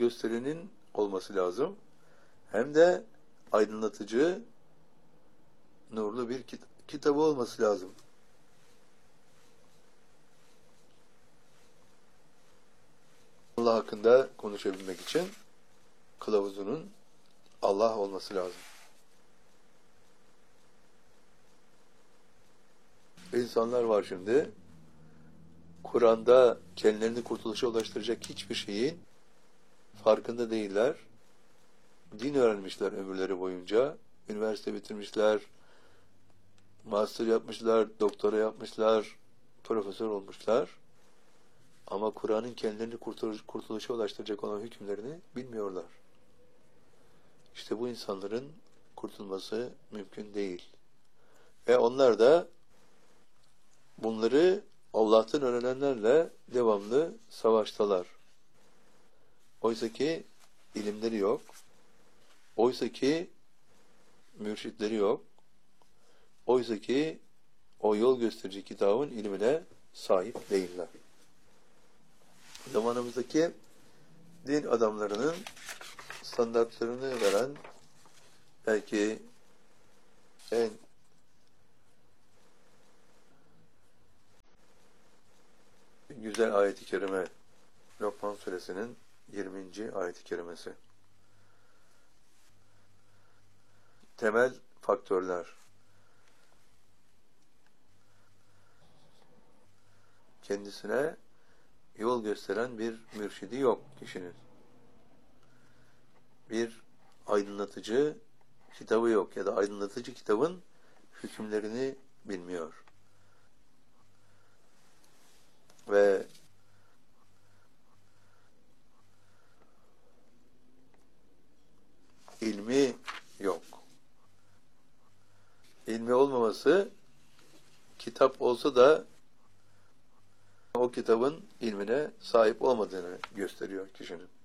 gösterenin olması lazım. Hem de aydınlatıcı, nurlu bir kitabı olması lazım. Allah hakkında konuşabilmek için kılavuzunun Allah olması lazım. İnsanlar var şimdi, Kur'an'da kendilerini kurtuluşa ulaştıracak hiçbir şeyin farkında değiller. Din öğrenmişler ömürleri boyunca. Üniversite bitirmişler, master yapmışlar, doktora yapmışlar, profesör olmuşlar. Ama Kur'an'ın kendilerini kurtuluşa ulaştıracak olan hükümlerini bilmiyorlar. İşte bu insanların kurtulması mümkün değil. Ve onlar da bunları Allah'tan öğrenenlerle devamlı savaştalar. Oysa ki ilimleri yok. Oysa ki mürşitleri yok. Oysa ki o yol gösterici kitabın ilmine sahip değiller. Zamanımızdaki din adamlarının standartlarını veren belki en güzel ayet-i kerime Lokman Suresinin 20. ayet-i kerimesi. Temel faktörler. Kendisine yol gösteren bir mürşidi yok kişinin. Bir aydınlatıcı kitabı yok ya da aydınlatıcı kitabın hükümlerini bilmiyor. Ve ilmi yok. İlmi olmaması, kitap olsa da o kitabın ilmine sahip olmadığını gösteriyor kişinin.